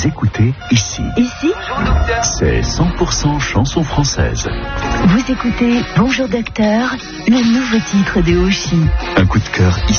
Vous écoutez ici. Ici, C'est 100% chanson française. vous écoutez Bonjour Docteur, le nouveau titre de Oshi. Un coup de cœur ici.